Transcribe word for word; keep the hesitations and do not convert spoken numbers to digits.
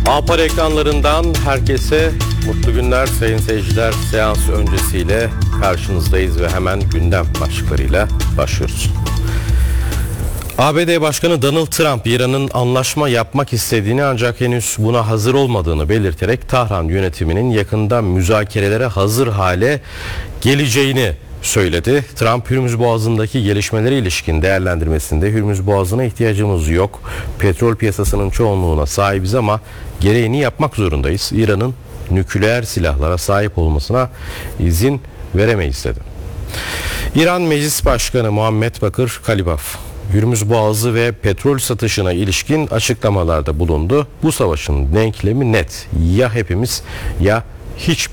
Alpar ekranlarından herkese mutlu günler sayın seyirciler. Seans öncesiyle karşınızdayız ve hemen gündem başlıklarıyla başlıyoruz. A B D Başkanı Donald Trump, İran'ın anlaşma yapmak istediğini ancak henüz buna hazır olmadığını belirterek Tahran yönetiminin yakında müzakerelere hazır hale geleceğini söyledi. Trump, Hürmüz Boğazı'ndaki gelişmelere ilişkin değerlendirmesinde Hürmüz Boğazı'na ihtiyacımız yok. Petrol piyasasının çoğunluğuna sahibiz ama gereğini yapmak zorundayız. İran'ın nükleer silahlara sahip olmasına izin veremeyiz dedi. İran Meclis Başkanı Muhammed Bakır Kalibaf, Hürmüz Boğazı ve petrol satışına ilişkin açıklamalarda bulundu. Bu savaşın denklemi net. Ya hepimiz ya hiçbir